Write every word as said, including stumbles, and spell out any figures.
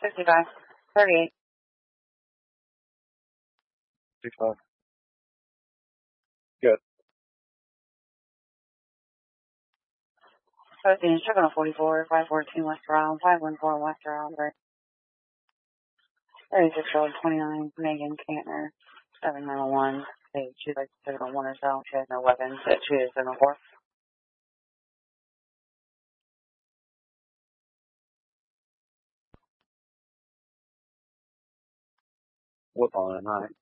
fifty-five, thirty-eight. fifty-five. Good. Posting, Chicago forty-four, five fourteen West Round, five one four West Round, thirty-six year old, twenty-nine, Megan Cantner, seven nine one. Hey, she'd like to sit on one herself. She has no weapons, but she is seven four. What on it, night?